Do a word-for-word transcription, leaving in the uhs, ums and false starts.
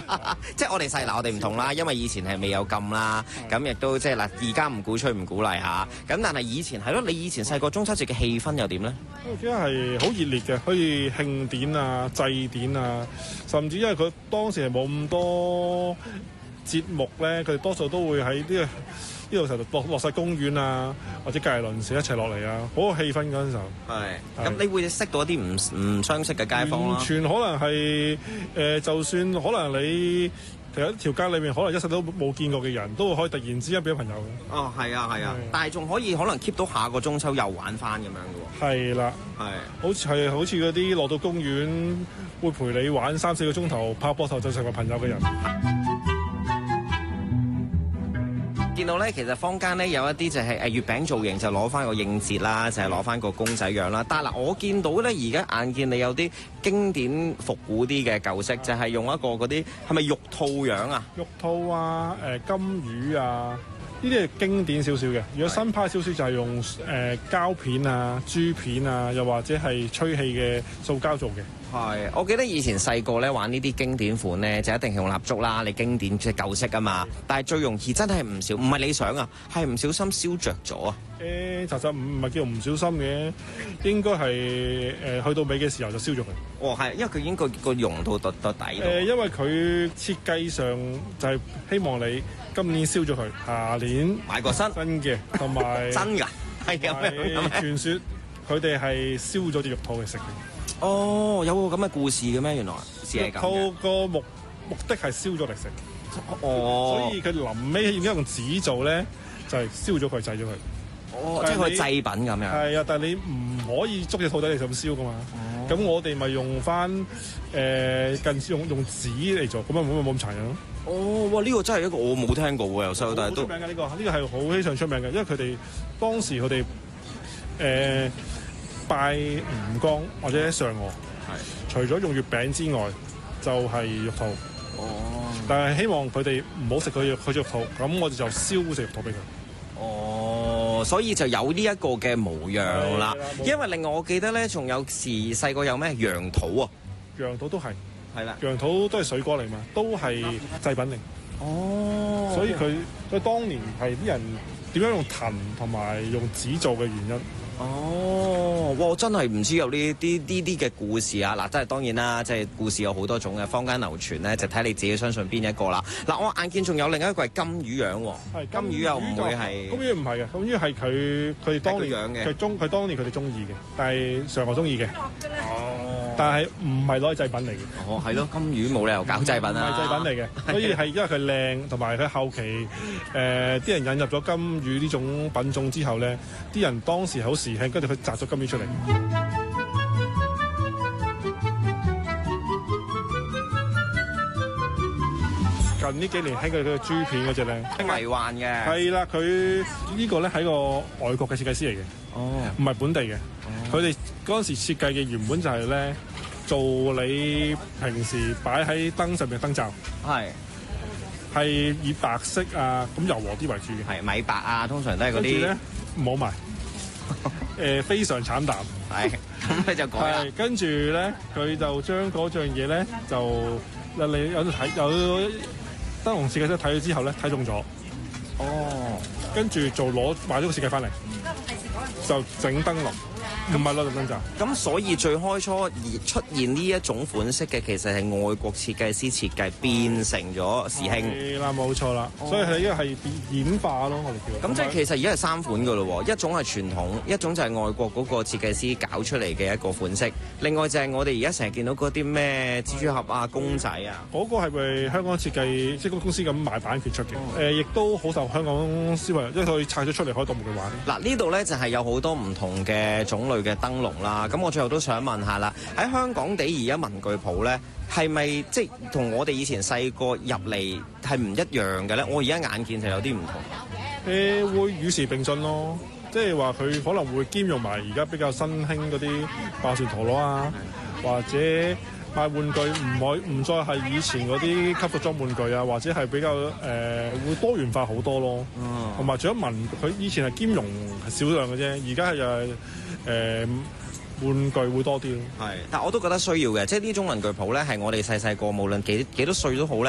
即係我哋細嗱，我哋唔同啦，因為以前係未有禁啦，咁亦都即係嗱，而家唔鼓吹唔鼓勵嚇。咁但係以前係咯，你以前細個中秋節嘅氣氛又點咧？ 我記得係好熱烈嘅，可以慶典啊、祭典啊，甚至因為佢當時係冇咁多節目咧，佢哋多數都會喺呢個呢度時候落落曬公園啊，或者隔離鄰舍一齊落嚟啊，好有氣氛嗰陣時候。 係。咁你會識到一啲唔唔相識嘅街坊啦。 完全可能係誒、呃，就算可能你其實一條街裏面可能一世都冇見過嘅人，都可以突然之間變咗朋友嘅。 哦，係啊，係啊，但係仲可以可能 keep 到下個中秋又玩翻咁樣嘅喎。係啦，係，好似係好似嗰啲落到公園會陪你玩三四個鐘頭，拍膊頭就成為朋友嘅人。 見到咧，其實坊間咧有一啲就係誒月餅造型，就攞翻個應節啦，就係攞翻個公仔樣啦。但係嗱，我見到咧而家眼見你有啲經典復古啲嘅舊式，就係、是、用一個嗰啲係咪玉兔樣啊？ 玉兔啊，誒、呃、金魚啊，呢啲係經典少少嘅。如果新派少少就係用誒、呃、膠片啊、珠片啊，又或者係吹氣嘅塑膠做嘅。 係，我記得以前細個咧玩呢啲經典款咧，就一定係用蠟燭啦。你經典即係舊式啊嘛。但係最容易真係唔少，唔係你想啊，係唔小心燒着咗啊。 誒、欸，其實唔唔係叫唔小心嘅，應該係誒、呃、去到尾嘅時候就燒咗佢。 哦，係，因為佢已經個個溶到到到底度。誒、 呃，因為佢設計上就係希望你今年燒咗佢，下年買個新新嘅，同埋真㗎，係咁樣。 傳說佢哋係燒咗隻玉兔嚟食嘅。 哦，有個咁嘅故事嘅咩？原來係咁嘅。 玉兔個目目的係燒咗嚟食。 哦。 所以佢臨尾應該用紙做咧，就係、是、燒咗佢，製咗佢。 哦，即係佢製品咁樣。 係啊，但係你唔可以捉隻兔仔嚟咁燒噶嘛。咁、哦、我哋咪用翻誒、呃、近似用用紙嚟做，咁啊冇冇咁殘忍咯。 哦，哇！呢、這個真係一個我冇聽過喎，由細到大都。好出名嘅呢、這個， 呢、這個係好非常出名嘅，因為佢哋當時佢哋誒拜吳剛或者嫦娥，除咗用月餅之外，就係、是、玉兔。哦。但係希望佢哋唔好食佢佢隻玉兔，咁我哋就燒隻玉兔俾佢。 哦，所以就有呢一個嘅模樣啦。因為另外我記得咧，仲有時細個有咩楊桃啊？ 楊桃都係， 係啦， 楊桃都係水果嚟嘛，都係製品嚟。 哦， 所以佢佢當年係啲人點樣用藤同埋用紙做嘅原因。 哦，哇！我真係唔知有呢啲呢啲嘅故事啊！嗱，真係當然啦，即係故事有好多種嘅，坊間流傳咧，就睇你自己相信邊一個啦。嗱，我眼見仲有另一個係金魚樣喎，係金魚又唔會係金魚唔係嘅，金魚係佢佢當年佢中佢當年佢哋中意嘅，但係嫦娥中意嘅。哦，但係唔係攞嚟製品嚟嘅。 哦，係咯，金魚冇理由搞製品啊， 唔係製品嚟嘅，所以係因為佢靚，同埋佢後期誒啲、呃、人引入咗金魚呢種品種之後咧，啲人當時好時興，跟住佢摘咗金魚出嚟。近呢幾年興佢佢個珠片嗰隻咧， 迷幻嘅。係啦，佢呢個咧係個外國嘅設計師嚟嘅，哦，唔係本地嘅。佢哋嗰陣時設計嘅原本就係咧做你平時擺喺燈上面嘅燈罩，係係以白色啊咁柔和啲為主嘅， 係米白啊，通常都係嗰啲。跟住咧唔好賣，誒非常慘淡。 係咁佢就改啦。係跟住咧，佢就將嗰樣嘢咧就你有睇有燈籠設計師睇咗之後咧睇中咗，哦，跟住做攞買咗個設計翻嚟，就整燈籠。唔係咯，咁就咁，所以最開初而出現呢一種款式嘅，其實係外國設計師設計變成咗時興。 係啦，冇錯啦，所以係呢個係演化咯，我哋叫。 咁即係其實而家係三款噶咯，一種係傳統，一種就係外國嗰個設計師搞出嚟嘅一個款式，另外就係我哋而家成日見到嗰啲咩蜘蛛俠啊、公仔啊。 嗰、嗰個係咪香港設計即係公司咁賣版權出嘅？誒、哦，亦都好受香港消費，因為佢拆咗出嚟可以當玩具玩。 嗱，呢度咧就係有好多唔同嘅種類嘅燈籠啦，咁我最後都想問下啦，喺香港地而家文具鋪咧，係咪即係同我哋以前細個入嚟係唔一樣嘅咧？我而家眼見就有啲唔同。 誒、呃，會與時並進咯，即係話佢可能會兼容埋而家比較新興嗰啲爆旋陀螺啊，或者賣玩具唔可唔再係以前嗰啲吸塑裝玩具啊，或者係比較誒、呃、會多元化好多咯。同埋除咗文，佢以前係兼容少量嘅啫，而家係又係。誒、呃、玩具會多啲咯， 係，但我都覺得需要嘅，即係呢種文具鋪咧，係我哋細細個無論幾幾多歲都好咧。